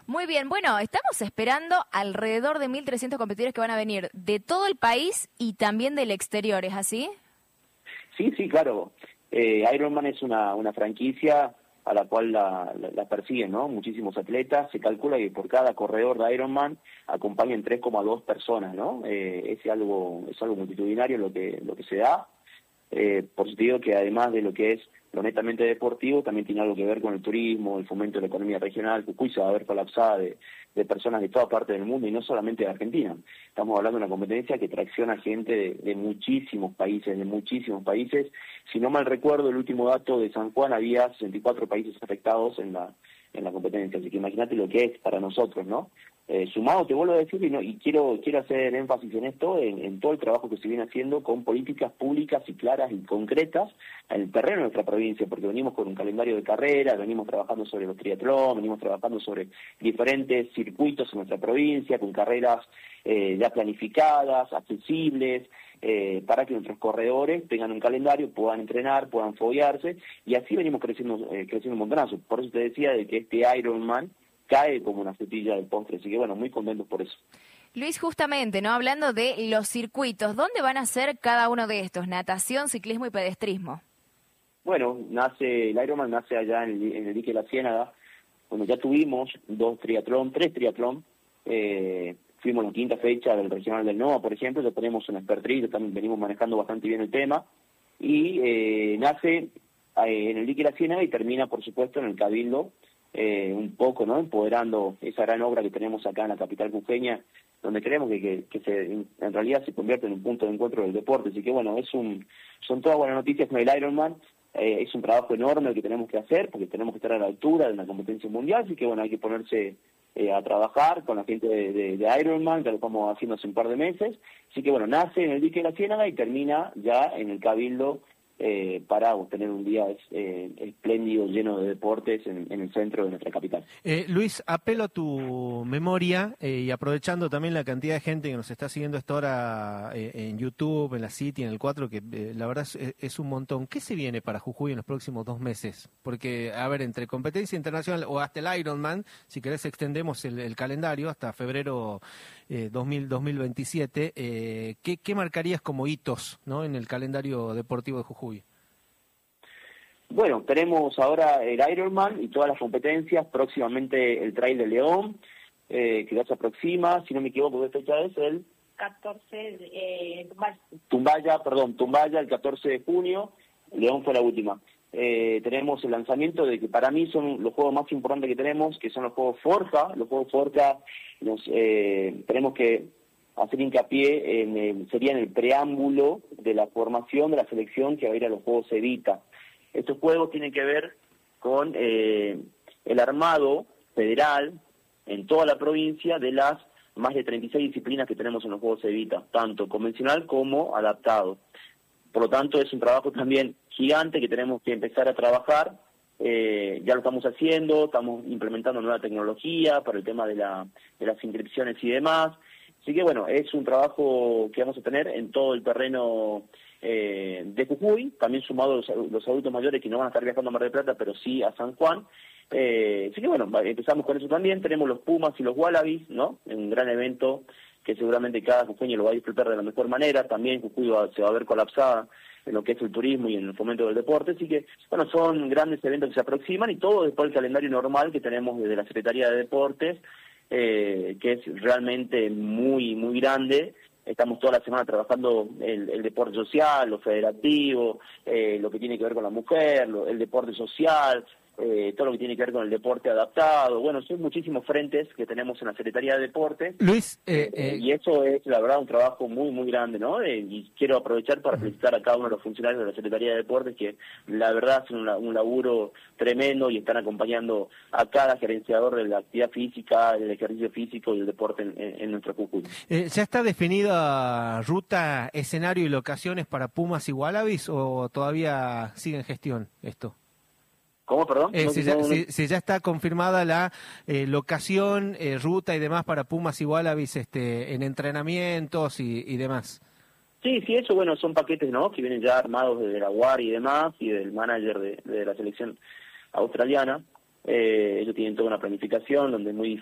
Muy bien, bueno, estamos esperando alrededor de 1.300 competidores que van a venir de todo el país y también del exterior, ¿es así? Sí, sí, claro. Ironman es una franquicia a la cual la persiguen, ¿no? Muchísimos atletas. Se calcula que por cada corredor de Ironman acompañan 3,2 personas, ¿no? Es algo multitudinario lo que se da. Por eso te digo que además de lo que es lo netamente deportivo, también tiene algo que ver con el turismo, el fomento de la economía regional. Jujuy se va a ver colapsada de personas de toda parte del mundo y no solamente de Argentina. Estamos hablando de una competencia que tracciona gente de muchísimos países, Si no mal recuerdo, el último dato de San Juan, había 64 países afectados en la competencia, así que imagínate lo que es para nosotros, ¿no? Sumado, te vuelvo a decir, y quiero hacer énfasis en esto, en todo el trabajo que se viene haciendo con políticas públicas y claras y concretas en el terreno de nuestra provincia, porque venimos con un calendario de carreras, venimos trabajando sobre los triatlón, venimos trabajando sobre diferentes circuitos en nuestra provincia, con carreras ya planificadas, accesibles, para que nuestros corredores tengan un calendario, puedan entrenar, puedan foguearse, y así venimos creciendo un montonazo. Por eso te decía de que este Ironman cae como una frutilla del postre, así que bueno, muy contentos por eso. Luis, justamente, ¿no? Hablando de los circuitos, ¿dónde van a ser cada uno de estos? Natación, ciclismo y pedestrismo. Bueno, el Ironman nace allá en el dique de la Ciénaga, donde ya tuvimos tres triatlón, fuimos en la quinta fecha del Regional del NOA, por ejemplo, ya tenemos un expertise, también venimos manejando bastante bien el tema, y nace en el dique de la Ciénaga y termina, por supuesto, en el Cabildo, un poco, ¿no? Empoderando esa gran obra que tenemos acá en la capital jujeña, donde creemos que en realidad se convierte en un punto de encuentro del deporte. Así que bueno, son todas buenas noticias con el Ironman. Es un trabajo enorme el que tenemos que hacer, porque tenemos que estar a la altura de una competencia mundial, así que bueno, hay que ponerse a trabajar con la gente de Ironman, ya lo estamos haciendo hace un par de meses. Así que bueno, nace en el dique de la Ciénaga y termina ya en el Cabildo, para tener un día espléndido, lleno de deportes en el centro de nuestra capital. Luis, apelo a tu memoria y aprovechando también la cantidad de gente que nos está siguiendo a esta hora en YouTube, en la City, en el 4, que la verdad es un montón. ¿Qué se viene para Jujuy en los próximos 2 meses? Porque, a ver, entre competencia internacional o hasta el Ironman, si querés extendemos el calendario hasta febrero 2027, ¿qué marcarías como hitos, ¿no?, en el calendario deportivo de Jujuy? Bueno, tenemos ahora el Ironman y todas las competencias, próximamente el Trail de León, que ya se aproxima, si no me equivoco, ¿qué fecha es? El 14 de Tumbaya, el 14 de junio, León fue la última. Tenemos el lanzamiento de que para mí son los juegos más importantes que tenemos, que son los Juegos Forja. Los Juegos Forja tenemos que hacer hincapié sería en el preámbulo de la formación de la selección que va a ir a los Juegos Evita. Estos juegos tienen que ver con el armado federal en toda la provincia de las más de 36 disciplinas que tenemos en los Juegos Evita, tanto convencional como adaptado. Por lo tanto, es un trabajo también gigante que tenemos que empezar a trabajar. Ya lo estamos haciendo, estamos implementando nueva tecnología para el tema de las inscripciones y demás. Así que bueno, es un trabajo que vamos a tener en todo el terreno de Jujuy, también sumado los adultos mayores que no van a estar viajando a Mar del Plata, pero sí a San Juan. Así que bueno, empezamos con eso también. Tenemos los Pumas y los Wallabies, ¿no? Un gran evento que seguramente cada jujeño lo va a disfrutar de la mejor manera. También Jujuy se va a ver colapsada en lo que es el turismo y en el fomento del deporte. Así que, bueno, son grandes eventos que se aproximan y todo después del calendario normal que tenemos desde la Secretaría de Deportes, que es realmente muy, muy grande. Estamos toda la semana trabajando el deporte social, lo federativo, lo que tiene que ver con la mujer, el deporte social, todo lo que tiene que ver con el deporte adaptado. Bueno, son muchísimos frentes que tenemos en la Secretaría de Deportes. Luis, y eso es, la verdad, un trabajo muy, muy grande, ¿no? Y quiero aprovechar para felicitar a cada uno de los funcionarios de la Secretaría de Deportes, que la verdad hacen un laburo tremendo y están acompañando a cada gerenciador de la actividad física, del ejercicio físico y el deporte en nuestro Jujuy. ¿Ya está definida ruta, escenario y locaciones para Pumas y Wallabies o todavía sigue en gestión esto? ¿Cómo, perdón? Si ya está confirmada la locación, ruta y demás para Pumas y Wallabies en entrenamientos y demás. Sí, eso, bueno, son paquetes, ¿no?, que vienen ya armados desde la UAR y demás, y del manager de la selección australiana. Ellos tienen toda una planificación donde es muy